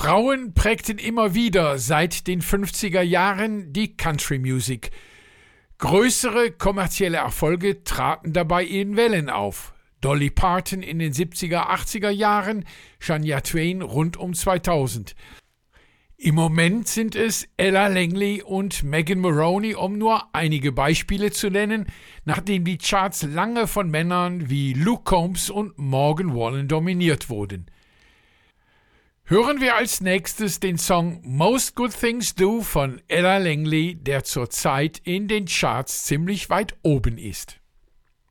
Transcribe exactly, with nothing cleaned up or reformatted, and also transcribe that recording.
Frauen prägten immer wieder seit den fünfziger Jahren die Country Music. Größere kommerzielle Erfolge traten dabei in Wellen auf. Dolly Parton in den siebziger, achtziger Jahren, Shania Twain rund um zweitausend. Im Moment sind es Ella Langley und Megan Moroney, um nur einige Beispiele zu nennen, nachdem die Charts lange von Männern wie Luke Combs und Morgan Wallen dominiert wurden. Hören wir als nächstes den Song Most Good Things Do von Ella Langley, der zurzeit in den Charts ziemlich weit oben ist.